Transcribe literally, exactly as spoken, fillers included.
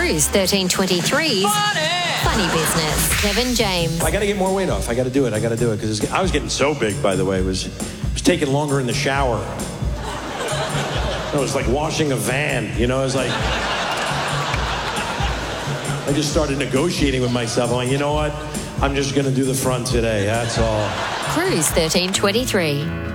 Cruise thirteen twenty-three's Funny. Funny Business. Kevin James. I got to get more weight off. I got to do it. I got to do it because I was getting so big. By the way, it was it was taking longer in the shower. It was like washing a van. You know, it was like I just started negotiating with myself. I'm like, you know what? I'm just going to do the front today. That's all. Cruise thirteen twenty-three.